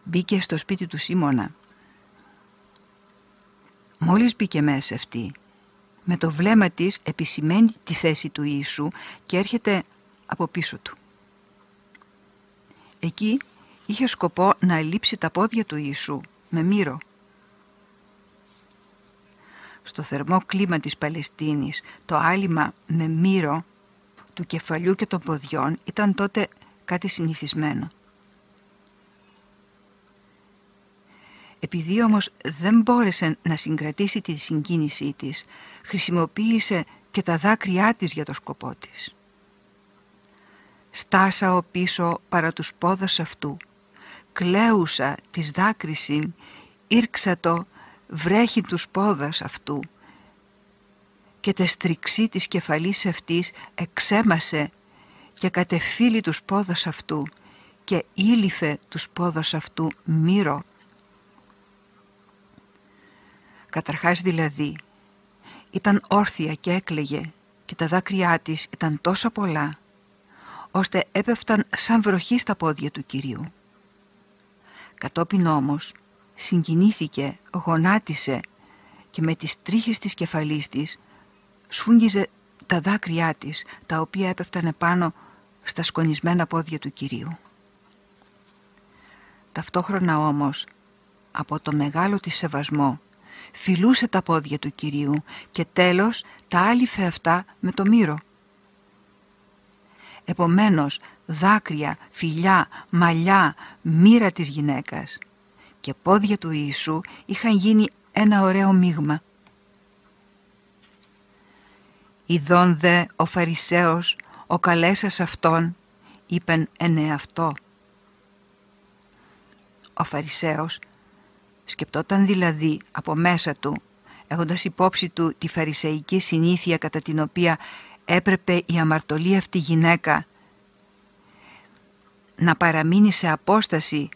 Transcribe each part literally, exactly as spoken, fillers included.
μπήκε στο σπίτι του Σίμωνα. Μόλις μπήκε μέσα αυτή, με το βλέμμα της επισημαίνει τη θέση του Ιησού και έρχεται από πίσω του. Εκεί είχε σκοπό να αλείψει τα πόδια του Ιησού με μύρο. Στο θερμό κλίμα της Παλαιστίνης, το άλυμα με μύρο του κεφαλιού και των ποδιών ήταν τότε κάτι συνηθισμένο. Επειδή όμως δεν μπόρεσε να συγκρατήσει τη συγκίνησή της, χρησιμοποίησε και τα δάκρυά της για το σκοπό της. «Στάσαω πίσω παρά τους πόδας αυτού, κλαίουσα της δάκρυσιν, ήρξα το βρέχει τους πόδας αυτού και τε στριξή της κεφαλής αυτής εξέμασε και κατεφύλει τους πόδας αυτού και ήλυφε τους πόδας αυτού μύρο». Καταρχάς δηλαδή ήταν όρθια και έκλαιγε και τα δάκρυά της ήταν τόσο πολλά ώστε έπεφταν σαν βροχή στα πόδια του Κυρίου. Κατόπιν όμως συγκινήθηκε, γονάτισε και με τις τρίχες της κεφαλής της σφούγγιζε τα δάκρυά της, τα οποία έπεφτανε πάνω στα σκονισμένα πόδια του Κυρίου. Ταυτόχρονα όμως, από το μεγάλο της σεβασμό, φιλούσε τα πόδια του Κυρίου και τέλος τα άλυφε αυτά με το μύρο. Επομένως, δάκρυα, φιλιά, μαλλιά, μοίρα της γυναίκας και πόδια του Ιησού είχαν γίνει ένα ωραίο μείγμα. «Ιδών δε ο Φαρισαίος, ο καλέσας αυτόν, είπεν εν εαυτό». Ο Φαρισαίος σκεπτόταν δηλαδή από μέσα του, έχοντας υπόψη του τη φαρισαϊκή συνήθεια κατά την οποία έπρεπε η αμαρτωλή αυτή γυναίκα να παραμείνει σε απόσταση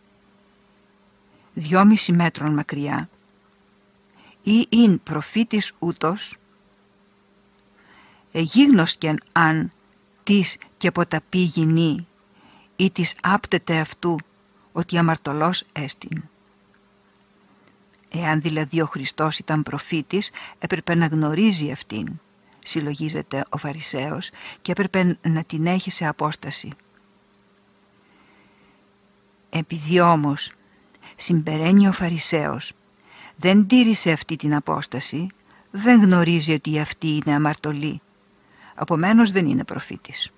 δυόμισι μέτρων μακριά, ή ειν προφήτης ούτως, εγίγνωσκεν αν της και ποταπή γυνή ή της άπτεται αυτού ότι αμαρτωλός έστιν. Εάν δηλαδή ο Χριστός ήταν προφήτης, έπρεπε να γνωρίζει αυτήν, συλλογίζεται ο Φαρισαίος, και έπρεπε να την έχει σε απόσταση. Επειδή όμως συμπεραίνει ο Φαρισαίος, δεν τήρησε αυτή την απόσταση, δεν γνωρίζει ότι αυτή είναι αμαρτωλή, επομένως δεν είναι προφήτης.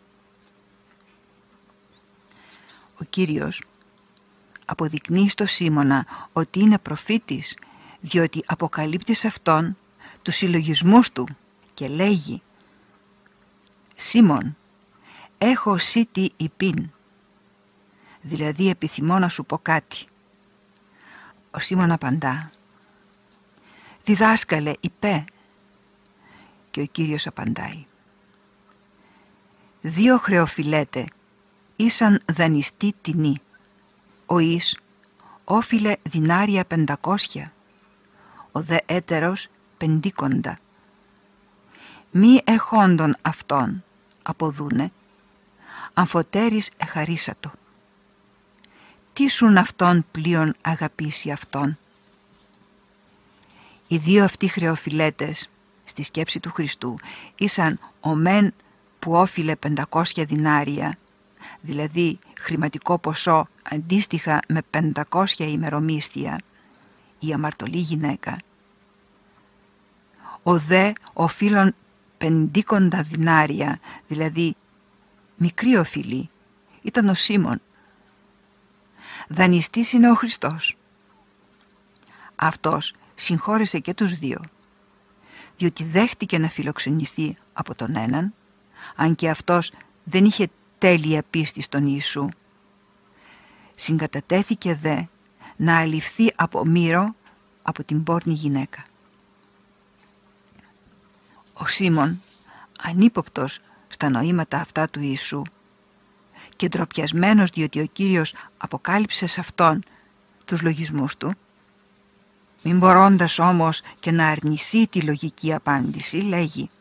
Ο Κύριος αποδεικνύει στο Σίμωνα ότι είναι προφήτης, διότι αποκαλύπτει σε αυτόν τους συλλογισμούς του και λέγει «Σίμων, έχω σύ τι υπήν», δηλαδή επιθυμώ να σου πω κάτι. Ο Σίμων απαντά «Διδάσκαλε, υπέ», και ο Κύριος απαντάει «Δύο χρεοφιλέτε ήσαν δανειστή τινή, ο εις όφιλε δινάρια πεντακόσια, ο δε έτερος πεντίκοντα. Μη εχόντων αυτόν αποδούνε, αμφωτέρης εχαρίσατο. Τι σουν αυτόν πλέον αγαπήσει αυτόν». Οι δύο αυτοί χρεοφιλέτες στη σκέψη του Χριστού ήσαν ο μεν που όφιλε πεντακόσια δινάρια, δηλαδή χρηματικό ποσό αντίστοιχα με πεντακόσια ημερομίσθια, η αμαρτωλή γυναίκα. Ο δε οφείλων πεντίκοντα δινάρια, δηλαδή μικρή οφειλή, ήταν ο Σίμων. Δανειστής είναι ο Χριστός. Αυτός συγχώρεσε και τους δύο, διότι δέχτηκε να φιλοξενηθεί από τον έναν, αν και αυτός δεν είχε τέλεια πίστη στον Ιησού. Συγκατατέθηκε δε να αληφθεί από μύρο από την πόρνη γυναίκα. Ο Σίμων, ανύποπτος στα νοήματα αυτά του Ιησού και ντροπιασμένος διότι ο Κύριος αποκάλυψε σε αυτόν τους λογισμούς του, μην μπορώντας όμως και να αρνηθεί τη λογική απάντηση, λέγει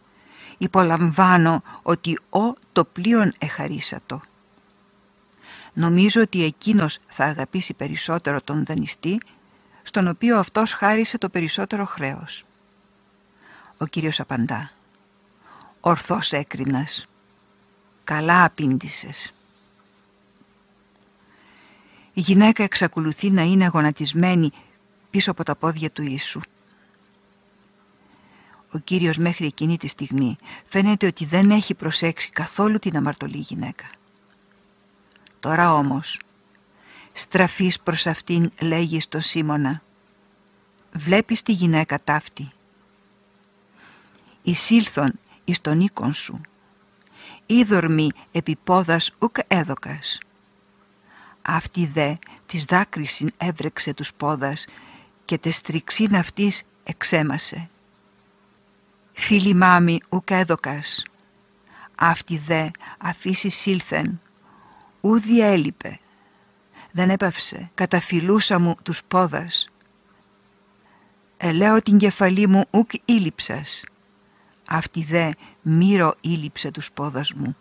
«Υπολαμβάνω ότι ο το πλοίον εχαρίσατο». Νομίζω ότι εκείνος θα αγαπήσει περισσότερο τον δανειστή, στον οποίο αυτός χάρισε το περισσότερο χρέος. Ο κύριος απαντά: «Ορθώς έκρινας. Καλά απήντησες». Η γυναίκα εξακολουθεί να είναι γονατισμένη πίσω από τα πόδια του Ιησού. Ο Κύριος μέχρι εκείνη τη στιγμή φαίνεται ότι δεν έχει προσέξει καθόλου την αμαρτωλή γυναίκα. Τώρα όμως, στραφής προς αυτήν, λέγει στο Σίμωνα: «Βλέπεις τη γυναίκα ταύτη. Εισήλθον εις τον οίκον σου. Είδωρμη επί πόδας ουκ έδωκας. Αυτή δε της δάκρυσιν έβρεξε τους πόδας και τε στριξίν αυτής εξέμασε. Φίλη μάμη ουκ έδωκας. Αυτή δε αφήσει σύλθεν, ου διέλειπε. Δεν έπαυσε, καταφυλούσα μου τους πόδας. Ελέω την κεφαλή μου ουκ ήλιψας. Αυτή δε μύρο ήλιψε τους πόδας μου».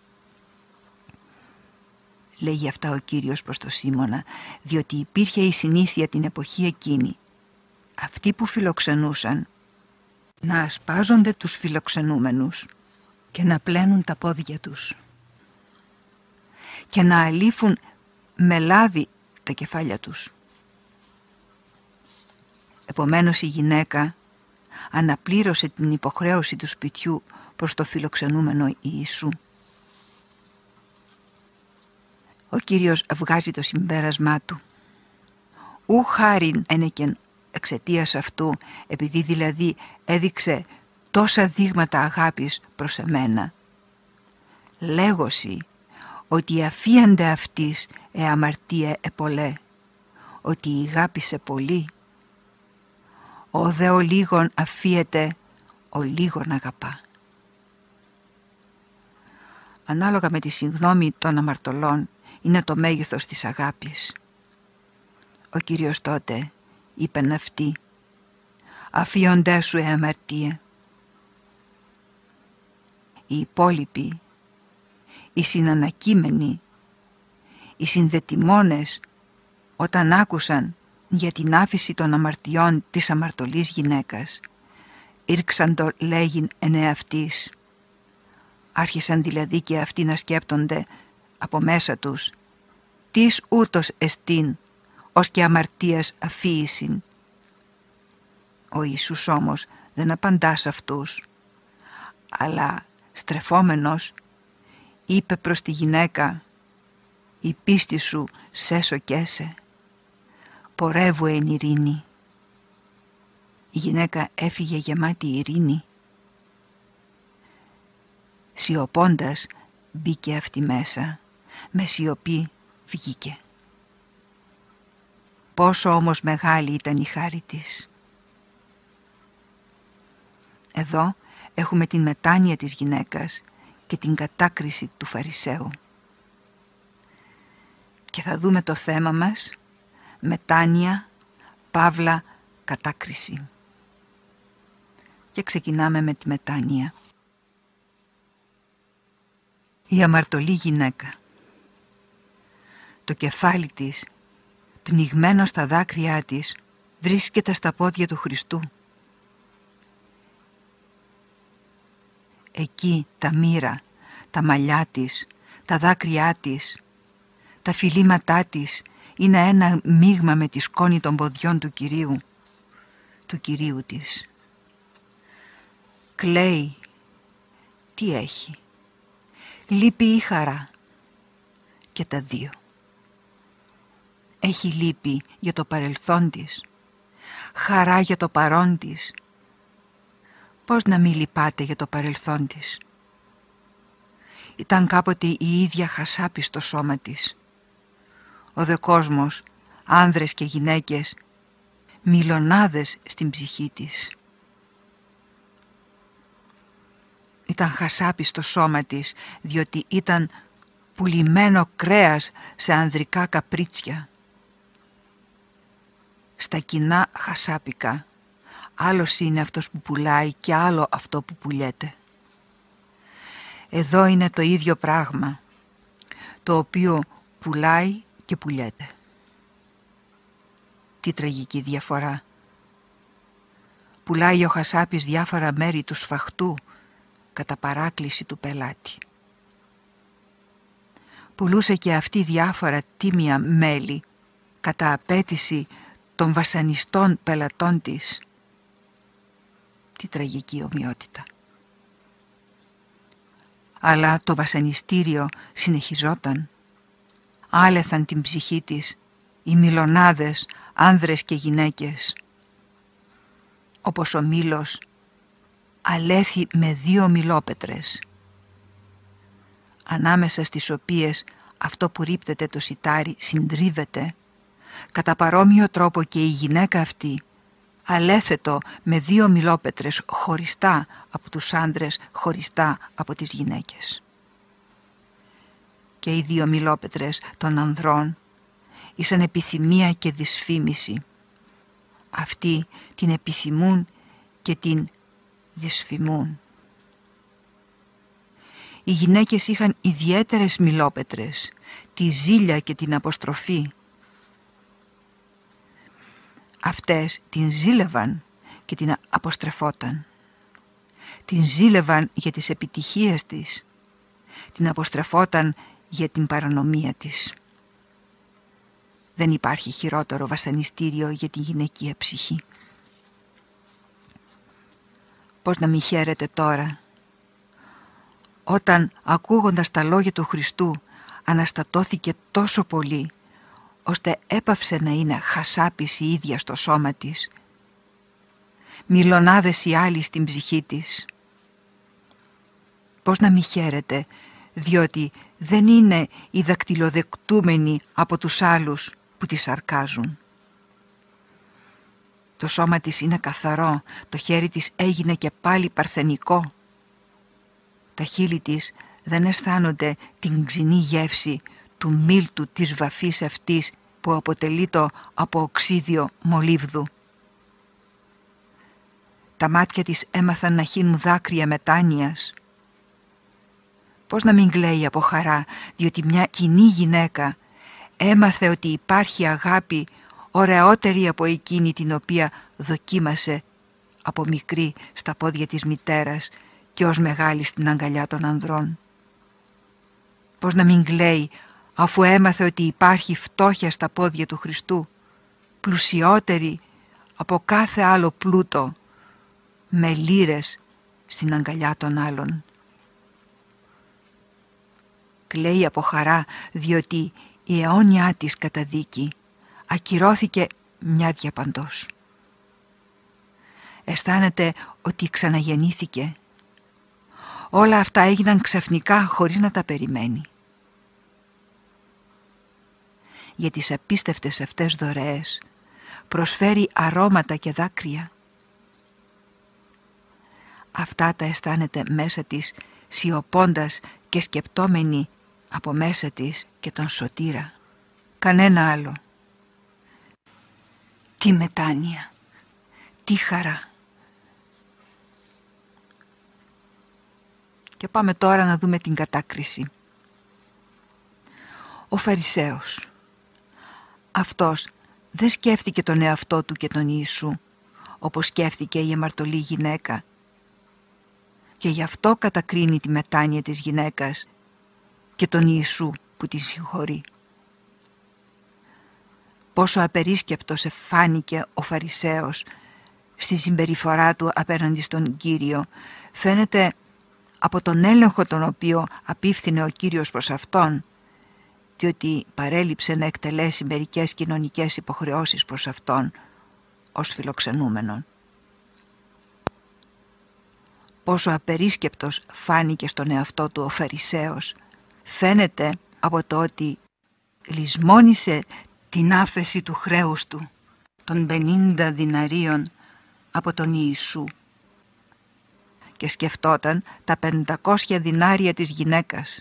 Λέγει αυτά ο Κύριος προς το Σίμωνα, διότι υπήρχε η συνήθεια την εποχή εκείνη, αυτοί που φιλοξενούσαν, να ασπάζονται τους φιλοξενούμενους και να πλένουν τα πόδια τους και να αλήφουν με λάδι τα κεφάλια τους. Επομένως η γυναίκα αναπλήρωσε την υποχρέωση του σπιτιού προς το φιλοξενούμενο Ιησού. Ο Κύριος βγάζει το συμπέρασμά του: «Ου χάριν ένεκεν εξαιτίας αυτού, επειδή δηλαδή έδειξε τόσα δείγματα αγάπης προς εμένα. Λέγωση ότι αφίανται αυτής εαμαρτία επολέ, ότι η αγάπησε πολύ. Ο δε ο λίγον αφίεται, ο λίγον αγαπά». Ανάλογα με τη συγγνώμη των αμαρτωλών είναι το μέγεθος της αγάπης. Ο Κύριος τότε είπεν αυτή: «Αφίοντέ σου η αμαρτία». Οι υπόλοιποι, οι συνανακείμενοι, οι συνδετημόνες, όταν άκουσαν για την άφηση των αμαρτιών της αμαρτωλής γυναίκας, ήρξαν το λέγειν εν εαυτής. Άρχισαν δηλαδή και αυτοί να σκέπτονται από μέσα τους: «Τις ούτως εστίν, ως και αμαρτίας αφίησιν». Ο Ιησούς όμως δεν απαντά σε αυτούς, αλλά στρεφόμενος είπε προς τη γυναίκα: «Η πίστη σου σέσωκέσε, πορεύου εν ειρήνη». Η γυναίκα έφυγε γεμάτη ειρήνη. Σιωπώντας μπήκε αυτή μέσα, με σιωπή βγήκε. Πόσο όμως μεγάλη ήταν η χάρη της. Εδώ έχουμε την μετάνοια της γυναίκας και την κατάκριση του Φαρισαίου. Και θα δούμε το θέμα μας: μετάνοια, παύλα, κατάκριση. Και ξεκινάμε με τη μετάνοια. Η αμαρτωλή γυναίκα. Το κεφάλι της, πνιγμένο στα δάκρυά της, βρίσκεται στα πόδια του Χριστού. Εκεί τα μοίρα, τα μαλλιά της, τα δάκρυά της, τα φιλήματά της είναι ένα μείγμα με τη σκόνη των ποδιών του Κυρίου, του Κυρίου της. Κλαίει. Τι έχει? Λύπη ή χαρά? Και τα δύο. Έχει λύπη για το παρελθόν της, χαρά για το παρόν της. Πώς να μην λυπάται για το παρελθόν της? Ήταν κάποτε η ίδια χασάπη στο σώμα της. Ο δε κόσμος, άνδρες και γυναίκες, μιλονάδες στην ψυχή της. Ήταν χασάπη στο σώμα της, διότι ήταν πουλημένο κρέας σε ανδρικά καπρίτσια. Στα κοινά χασάπικα, άλλος είναι αυτός που πουλάει και άλλο αυτό που πουλιέται. Εδώ είναι το ίδιο πράγμα, το οποίο πουλάει και πουλιέται. Τι τραγική διαφορά. Πουλάει ο Χασάπης διάφορα μέρη του σφαχτού κατά παράκληση του πελάτη. Πουλούσε και αυτή διάφορα τίμια μέλη κατά απέτηση των βασανιστών πελατών της. Τι τραγική ομοιότητα. Αλλά το βασανιστήριο συνεχιζόταν. Άλεθαν την ψυχή της οι μιλονάδες, άνδρες και γυναίκες. Όπως ο μήλος αλέθη με δύο μιλόπετρες, ανάμεσα στις οποίες αυτό που ρίπτεται το σιτάρι συντρίβεται, κατά παρόμοιο τρόπο και η γυναίκα αυτή αλέθετο με δύο μιλόπετρες χωριστά από τους άντρες, χωριστά από τις γυναίκες. Και οι δύο μιλόπετρες των ανδρών ήσαν επιθυμία και δυσφήμιση. Αυτοί την επιθυμούν και την δυσφημούν. Οι γυναίκες είχαν ιδιαίτερες μιλόπετρες, τη ζήλια και την αποστροφή. Αυτές την ζήλευαν και την αποστρεφόταν. Την ζήλευαν για τις επιτυχίες της, την αποστρεφόταν για την παρανομία της. Δεν υπάρχει χειρότερο βασανιστήριο για τη γυναικεία ψυχή. Πώς να μη χαίρεται τώρα, όταν ακούγοντας τα λόγια του Χριστού αναστατώθηκε τόσο πολύ, ώστε έπαυσε να είναι χασάπης η ίδια στο σώμα της, μιλονάδες οι άλλοι στην ψυχή της. Πώς να μη χαίρεται, διότι δεν είναι οι δακτυλοδεκτούμενοι από τους άλλους που τη σαρκάζουν. Το σώμα της είναι καθαρό, το χέρι της έγινε και πάλι παρθενικό. Τα χείλη της δεν αισθάνονται την ξινή γεύση του μίλτου της βαφής αυτής που αποτελείτο από οξύδιο μολύβδου. Τα μάτια της έμαθαν να χύνουν δάκρυα μετάνοιας. Πώς να μην κλαίει από χαρά, διότι μια κοινή γυναίκα έμαθε ότι υπάρχει αγάπη ωραιότερη από εκείνη την οποία δοκίμασε από μικρή στα πόδια της μητέρας και ως μεγάλη στην αγκαλιά των ανδρών. Πώς να μην κλαίει αφού έμαθε ότι υπάρχει φτώχεια στα πόδια του Χριστού, πλουσιότερη από κάθε άλλο πλούτο, με λύρες στην αγκαλιά των άλλων. Κλαίει από χαρά διότι η αιώνιά της καταδίκη ακυρώθηκε μια διαπαντός. Αισθάνεται ότι ξαναγεννήθηκε. Όλα αυτά έγιναν ξαφνικά χωρίς να τα περιμένει. Για τις απίστευτες αυτές δωρεές προσφέρει αρώματα και δάκρυα. Αυτά τα αισθάνεται μέσα της σιωπώντας και σκεπτόμενη από μέσα της και τον σωτήρα. Κανένα άλλο. Τι μετάνοια, τι χαρά. Και πάμε τώρα να δούμε την κατάκριση. Ο Φαρισαίος. Αυτός δεν σκέφτηκε τον εαυτό του και τον Ιησού, όπως σκέφτηκε η αμαρτωλή γυναίκα, και γι' αυτό κατακρίνει τη μετάνοια της γυναίκας και τον Ιησού που τη συγχωρεί. Πόσο απερίσκεπτος εφάνηκε ο Φαρισαίος στη συμπεριφορά του απέναντι στον Κύριο, φαίνεται από τον έλεγχο τον οποίο απίφθινε ο Κύριος προς αυτόν, διότι παρέλειψε να εκτελέσει μερικές κοινωνικές υποχρεώσεις προς αυτόν ως φιλοξενούμενον. Πόσο απερίσκεπτος φάνηκε στον εαυτό του ο Φαρισαίος, φαίνεται από το ότι λησμόνισε την άφεση του χρέους του των πενήντα διναρίων από τον Ιησού και σκεφτόταν τα πεντακόσια δινάρια της γυναίκας.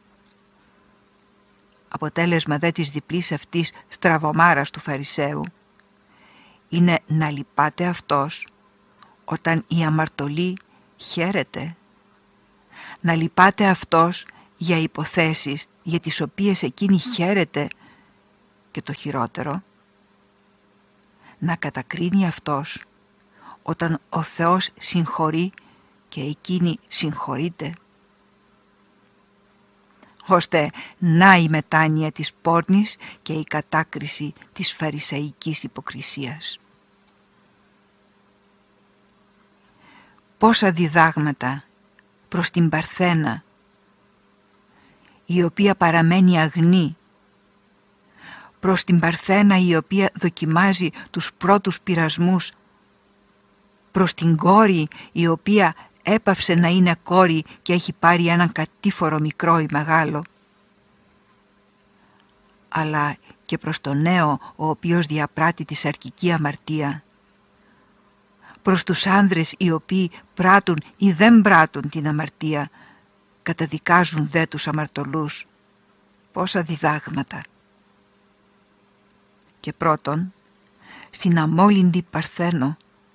Αποτέλεσμα δε της διπλής αυτής στραβομάρας του Φαρισαίου είναι να λυπάται αυτός όταν η αμαρτωλή χαίρεται, να λυπάται αυτός για υποθέσεις για τις οποίες εκείνη χαίρεται, και το χειρότερο, να κατακρίνει αυτός όταν ο Θεός συγχωρεί και εκείνη συγχωρείται, ώστε να η μετάνοια της πόρνης και η κατάκριση της φαρισαϊκής υποκρισίας. Πόσα διδάγματα προς την Παρθένα, η οποία παραμένει αγνή, προς την Παρθένα η οποία δοκιμάζει τους πρώτους πειρασμούς, προς την κόρη η οποία έπαυσε να είναι κόρη και έχει πάρει έναν κατήφορο μικρό ή μεγάλο, αλλά και προς τον νέο ο οποίος διαπράττει τη σαρκική αμαρτία, προς τους άνδρες οι οποίοι πράττουν ή δεν πράττουν την αμαρτία, καταδικάζουν δε τους αμαρτωλούς. Πόσα διδάγματα! Και πρώτον, στην αμόλυντη Παρθένο,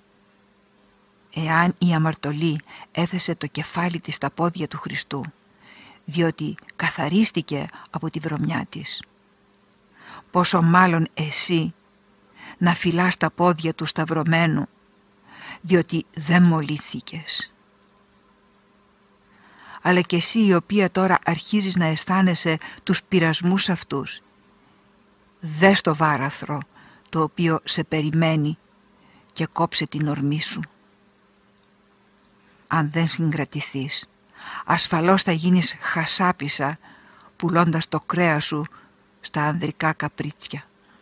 εάν η αμαρτωλή έθεσε το κεφάλι της στα πόδια του Χριστού, διότι καθαρίστηκε από τη βρωμιά της, πόσο μάλλον εσύ να φυλάς τα πόδια του σταυρωμένου, διότι δεν μολύθηκες. Αλλά και εσύ η οποία τώρα αρχίζεις να αισθάνεσαι τους πειρασμούς αυτούς, δες το βάραθρο το οποίο σε περιμένει και κόψε την ορμή σου. Αν δεν συγκρατηθείς, ασφαλώς θα γίνεις χασάπισσα πουλώντας το κρέας σου στα ανδρικά καπρίτσια.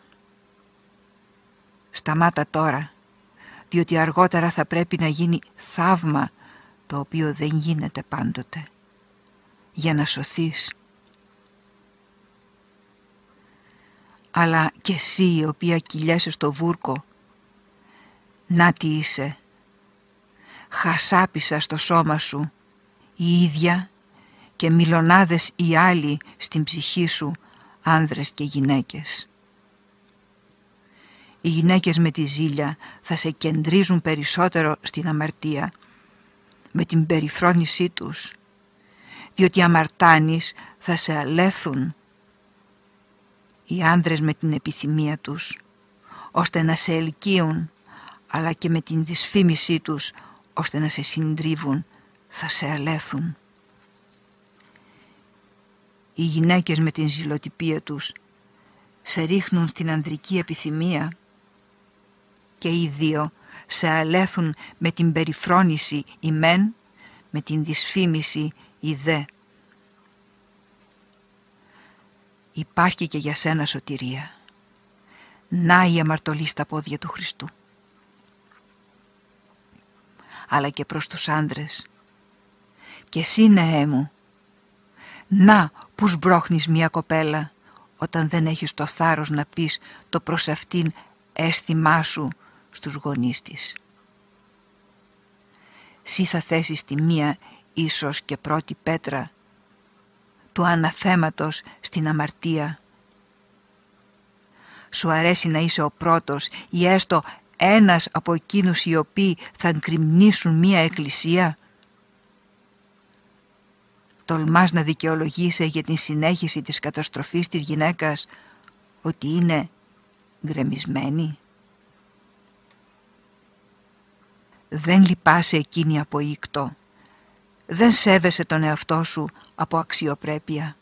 Σταμάτα τώρα, διότι αργότερα θα πρέπει να γίνει θαύμα το οποίο δεν γίνεται πάντοτε, για να σωθείς. Αλλά και εσύ η οποία κυλιέσαι στο βούρκο, να τι είσαι, χασάπισα στο σώμα σου, η ίδια και μιλονάδες οι άλλοι στην ψυχή σου, άνδρες και γυναίκες. Οι γυναίκες με τη ζήλια θα σε κεντρίζουν περισσότερο στην αμαρτία, με την περιφρόνησή τους, διότι αμαρτάνεις θα σε αλέθουν. Οι άνδρες με την επιθυμία τους, ώστε να σε ελκύουν, αλλά και με την δυσφήμισή τους, ώστε να σε συντρίβουν, θα σε αλέθουν. Οι γυναίκες με την ζηλοτυπία τους σε ρίχνουν στην ανδρική επιθυμία και οι δύο σε αλέθουν με την περιφρόνηση η μεν, με την δυσφήμιση η δε. Υπάρχει και για σένα σωτηρία. Να η αμαρτωλή στα πόδια του Χριστού. Αλλά και προς τους άντρες. Και εσύ, νεέ μου, να που σμπρώχνεις μια κοπέλα όταν δεν έχεις το θάρρος να πεις το προς αυτήν αίσθημά σου στους γονείς της. Συ θα θέσεις τη μία ίσως και πρώτη πέτρα του αναθέματος στην αμαρτία. Σου αρέσει να είσαι ο πρώτος ή έστω ένας από εκείνους οι οποίοι θα γκριμνήσουν μία εκκλησία. Τολμάς να δικαιολογείσαι για την συνέχιση της καταστροφής της γυναίκας ότι είναι γκρεμισμένη. Δεν λυπάσαι εκείνη από ήκτο. Δεν σέβεσαι τον εαυτό σου από αξιοπρέπεια.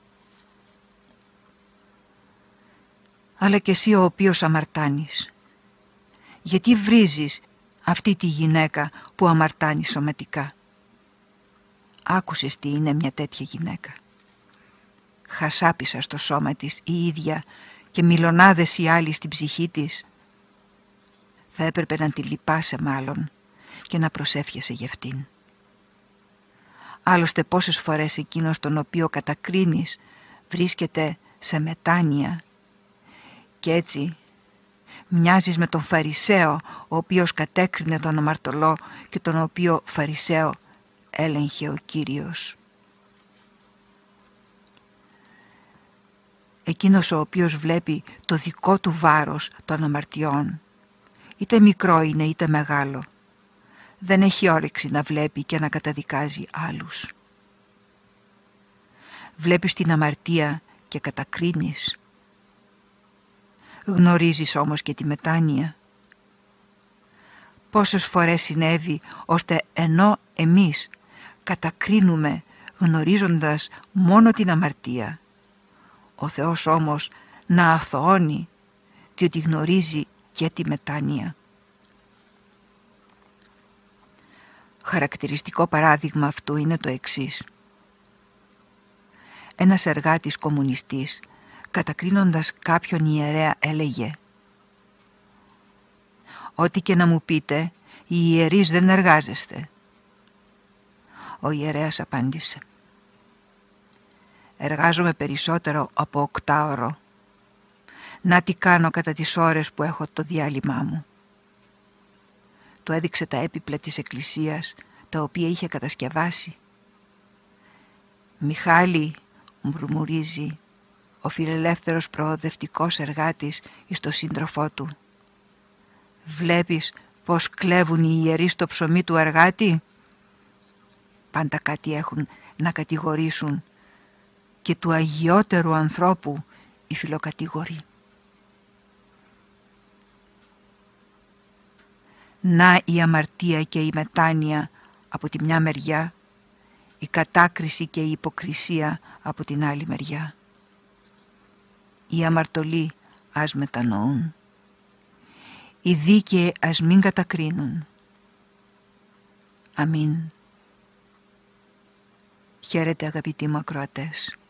Αλλά και εσύ ο οποίος αμαρτάνεις. Γιατί βρίζεις αυτή τη γυναίκα που αμαρτάνει σωματικά? Άκουσες τι είναι μια τέτοια γυναίκα. Χασάπισα στο σώμα της η ίδια και μιλονάδες οι άλλοι στην ψυχή της. Θα έπρεπε να τη λυπάσαι μάλλον και να προσεύχεσαι γι' αυτήν. Άλλωστε πόσες φορές εκείνος τον οποίο κατακρίνεις βρίσκεται σε μετάνοια και έτσι μοιάζεις με τον Φαρισαίο ο οποίος κατέκρινε τον αμαρτωλό και τον οποίο Φαρισαίο έλεγχε ο Κύριος. Εκείνος ο οποίος βλέπει το δικό του βάρος των αμαρτιών, είτε μικρό είναι είτε μεγάλο, δεν έχει όρεξη να βλέπει και να καταδικάζει άλλους. βλέπεις την αμαρτία και κατακρίνεις. Γνωρίζεις όμως και τη μετάνοια. Πόσες φορές συνέβη ώστε ενώ εμείς κατακρίνουμε γνωρίζοντας μόνο την αμαρτία, ο Θεός όμως να αθωώνει διότι γνωρίζει και τη μετάνοια. Χαρακτηριστικό παράδειγμα αυτού είναι το εξής. Ένας εργάτης κομμουνιστής, κατακρίνοντας κάποιον ιερέα, έλεγε «Ό,τι και να μου πείτε, οι ιερείς δεν εργάζεστε». Ο ιερέας απάντησε «Εργάζομαι περισσότερο από οκτάωρο. Να τι κάνω κατά τις ώρες που έχω το διάλειμμά μου». Του έδειξε τα έπιπλα της εκκλησίας, τα οποία είχε κατασκευάσει. «Μιχάλη», μουρμουρίζει ο φιλελεύθερος προοδευτικός εργάτης εις το σύντροφό του, «βλέπεις πως κλέβουν οι ιερείς το ψωμί του εργάτη?» Πάντα κάτι έχουν να κατηγορήσουν και του αγιότερου ανθρώπου οι φιλοκατηγορεί. Να η αμαρτία και η μετάνοια από τη μια μεριά, η κατάκριση και η υποκρισία από την άλλη μεριά. Οι αμαρτωλοί ας μετανοούν, οι δίκαιοι ας μην κατακρίνουν. Αμήν. Χαίρετε αγαπητοί μου ακροατές.